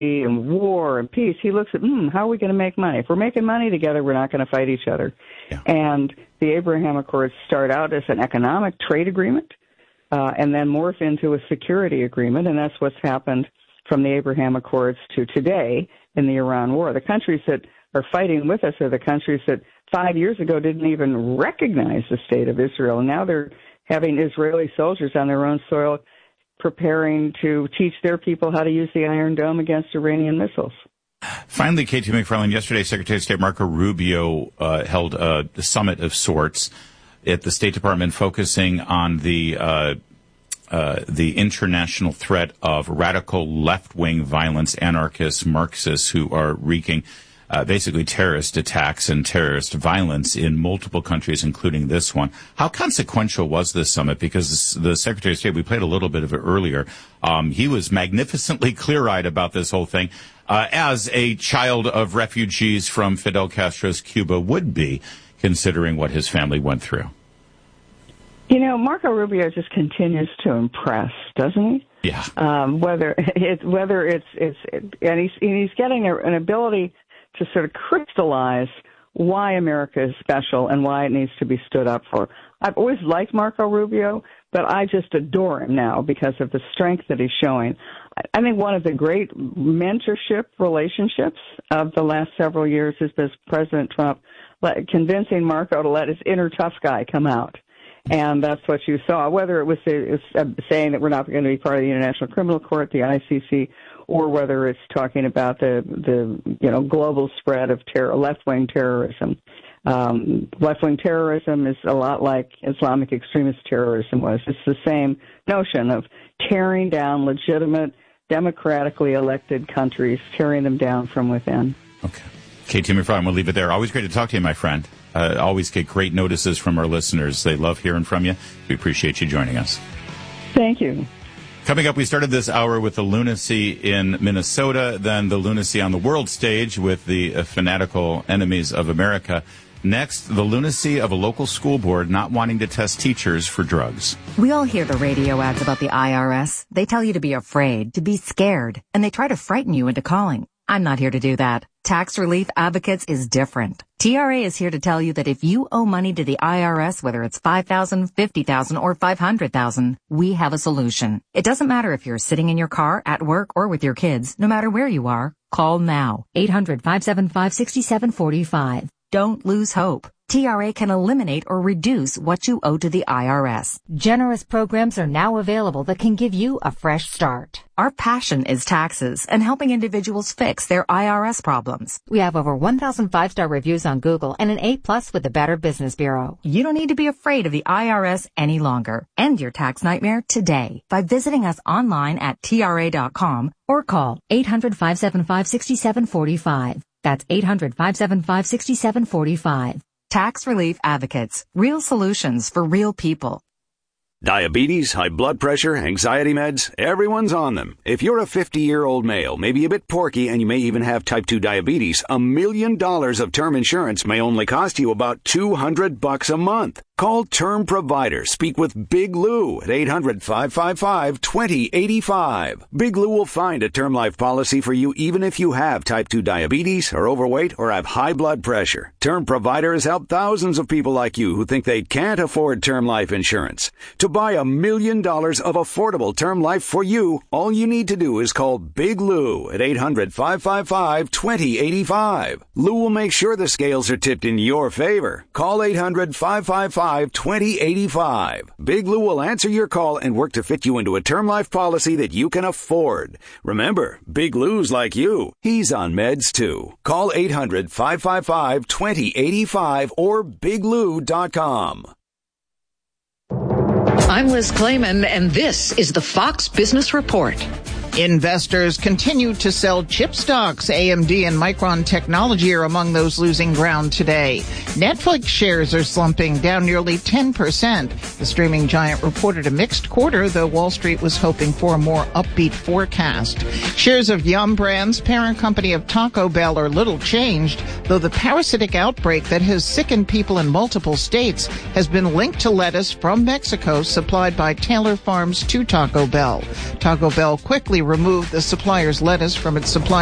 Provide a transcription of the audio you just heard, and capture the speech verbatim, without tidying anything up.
and war and peace. He looks at, hmm, how are we going to make money? If we're making money together, we're not going to fight each other. Yeah. And the Abraham Accords start out as an economic trade agreement uh, and then morph into a security agreement, and that's what's happened from the Abraham Accords to today in the Iran war. The countries that are fighting with us are the countries that five years ago didn't even recognize the state of Israel, and now they're having Israeli soldiers on their own soil preparing to teach their people how to use the Iron Dome against Iranian missiles. Finally, K T McFarland, yesterday Secretary of State Marco Rubio uh, held a summit of sorts at the State Department focusing on the uh, uh, the international threat of radical left-wing violence, anarchists, Marxists who are wreaking Uh, basically terrorist attacks and terrorist violence in multiple countries, including this one. How consequential was this summit? Because the Secretary of State, we played a little bit of it earlier, um, he was magnificently clear-eyed about this whole thing, uh, as a child of refugees from Fidel Castro's Cuba would be, considering what his family went through. You know, Marco Rubio just continues to impress, doesn't he? Yeah. Um, whether it's, whether it's, it's, and he's, and he's getting a, an ability to sort of crystallize why America is special and why it needs to be stood up for. I've always liked Marco Rubio, but I just adore him now because of the strength that he's showing. I think one of the great mentorship relationships of the last several years has been President Trump convincing Marco to let his inner tough guy come out. And that's what you saw, whether it was saying that we're not going to be part of the International Criminal Court, the I C C, or whether it's talking about the, the you know, global spread of terror, left-wing terrorism. Um, left-wing terrorism is a lot like Islamic extremist terrorism was. It's the same notion of tearing down legitimate, democratically elected countries, tearing them down from within. Okay. K T McFarland, we'll leave it there. Always great to talk to you, my friend. Uh, always get great notices from our listeners. They love hearing from you. We appreciate you joining us. Thank you. Coming up, we started this hour with the lunacy in Minnesota, then the lunacy on the world stage with the uh, fanatical enemies of America. Next, the lunacy of a local school board not wanting to test teachers for drugs. We all hear the radio ads about the I R S. They tell you to be afraid, to be scared, and they try to frighten you into calling. I'm not here to do that. Tax Relief Advocates is different. T R A is here to tell you that if you owe money to the I R S, whether it's five thousand dollars, fifty thousand dollars, or five hundred thousand dollars, we have a solution. It doesn't matter if you're sitting in your car, at work, or with your kids. No matter where you are, call now. eight hundred, five seven five, six seven four five. Don't lose hope. T R A can eliminate or reduce what you owe to the I R S. Generous programs are now available that can give you a fresh start. Our passion is taxes and helping individuals fix their I R S problems. We have over one thousand five-star reviews on Google and an A plus with the Better Business Bureau. You don't need to be afraid of the I R S any longer. End your tax nightmare today by visiting us online at T R A dot com or call eight hundred, five seven five, six seven four five. That's eight hundred, five seven five, six seven four five. Tax Relief Advocates. Real solutions for real people. Diabetes, high blood pressure, anxiety meds, everyone's on them. If you're a fifty-year-old male, maybe a bit porky, and you may even have type two diabetes, a million dollars of term insurance may only cost you about two hundred bucks a month. Call Term Provider. Speak with Big Lou at eight hundred, five five five, two zero eight five. Big Lou will find a term life policy for you even if you have type two diabetes, are overweight, or have high blood pressure. Term Provider has helped thousands of people like you who think they can't afford term life insurance. To buy a million dollars of affordable term life for you, all you need to do is call Big Lou at eight hundred, five five five, two zero eight five. Lou will make sure the scales are tipped in your favor. Call eight hundred, five five five, two zero eight five. Big Lou will answer your call and work to fit you into a term life policy that you can afford. Remember, Big Lou's like you. He's on meds too. Call eight hundred, five five five, two zero eight five or big lou dot com. I'm Liz Clayman, and this is the Fox Business Report. Investors continue to sell chip stocks. A M D and Micron Technology are among those losing ground today. Netflix shares are slumping, down nearly ten percent. The streaming giant reported a mixed quarter, though Wall Street was hoping for a more upbeat forecast. Shares of Yum Brands, parent company of Taco Bell, are little changed, though the parasitic outbreak that has sickened people in multiple states has been linked to lettuce from Mexico supplied by Taylor Farms to Taco Bell. Taco Bell quickly removed the supplier's lettuce from its supply